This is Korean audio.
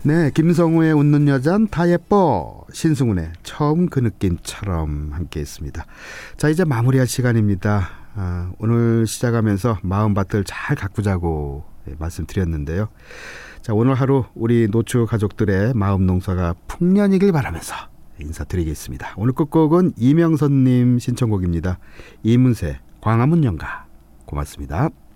네, 김성우의 웃는 여잔 다 예뻐, 신승훈의 처음 그 느낌처럼 함께했습니다. 자, 이제 마무리할 시간입니다. 오늘 시작하면서 마음밭을 잘 가꾸자고 말씀드렸는데요. 자, 오늘 하루 우리 노초 가족들의 마음 농사가 풍년이길 바라면서 인사드리겠습니다. 오늘 끝곡은 이명선님 신청곡입니다. 이문세 광화문 연가. 고맙습니다.